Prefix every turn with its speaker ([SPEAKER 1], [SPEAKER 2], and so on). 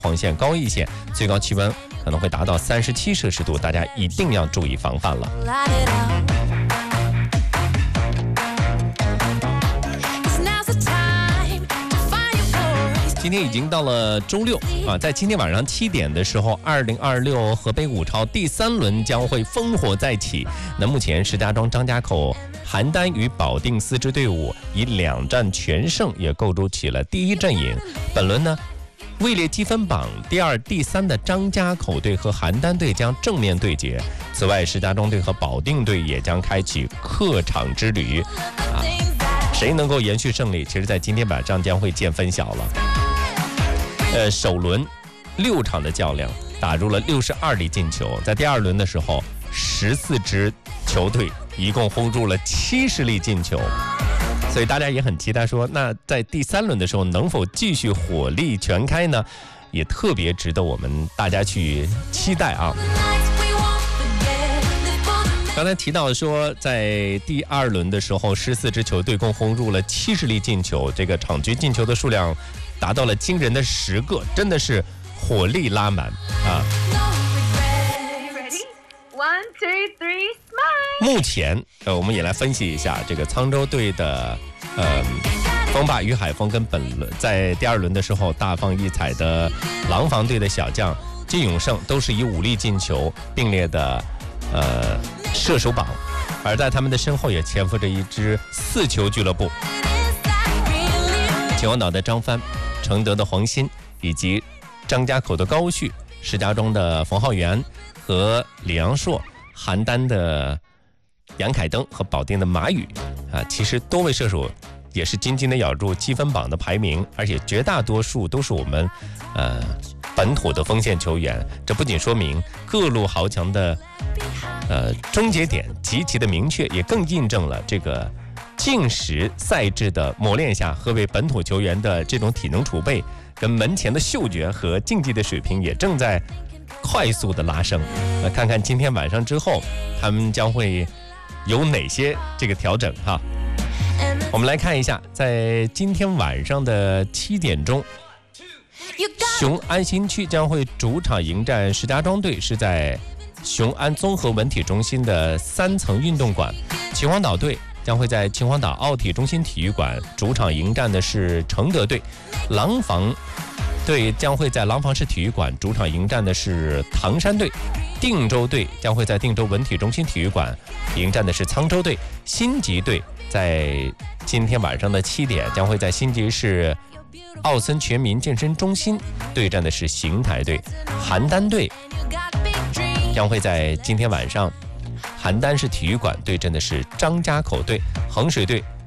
[SPEAKER 1] 黄线、高一线，最高气温可能会达到37摄氏度，大家一定要注意防范了。今天已经到了周六啊，在今天晚上7点的时候，2026河北五超第3轮将会烽火再起。那目前石家庄张家口邯郸与保定4支队伍以2战全胜，也构筑起了第1阵营。本轮呢，位列积分榜第2、第3的张家口队和邯郸队将正面对决。此外，石家庄队和保定队也将开启客场之旅啊。谁能够延续胜利，其实在今天晚上将会见分晓了。首轮6场的较量打入了62粒进球，在第2轮的时候14支球队一共轰入了70粒进球，所以大家也很期待说，那在第3轮的时候能否继续火力全开呢？也特别值得我们大家去期待啊。刚才提到说，在第2轮的时候14支球队共轰入了70粒进球，这个场均进球的数量达到了惊人的10个，真的是火力拉满啊！目前我们也来分析一下这个沧州队的风霸于海峰跟本轮在第2轮的时候大放异彩的廊坊队的小将金永胜，都是以5粒进球并列的射手榜，而在他们的身后也潜伏着一支4球俱乐部，秦皇岛的张帆、承德的黄鑫，以及张家口的高旭、石家庄的冯浩源和李阳硕、邯郸的杨凯登和保定的马宇啊，其实多位射手也是紧紧的咬住积分榜的排名，而且绝大多数都是我们本土的锋线球员。这不仅说明各路豪强的终结点极其的明确，也更印证了这个近10赛制的磨练下，河北本土球员的这种体能储备跟门前的嗅觉和竞技的水平也正在快速的拉升。看看今天晚上之后他们将会有哪些这个调整哈。我们来看一下，在今天晚上的7点钟，雄安新区将会主场迎战石家庄队，是在雄安综合文体中心的3层运动馆。秦皇岛队将会在秦皇岛奥体中心体育馆主场迎战的是承德队，廊坊队将会在廊坊市体育馆主场迎战的是唐山队，定州队将会在定州文体中心体育馆迎战的是沧州队，新集队在今天晚上的7点将会在新集市奥森全民健身中心对战的是邢台队，邯郸队将会在今天晚上邯郸市体育馆对阵的是张家口队，衡水队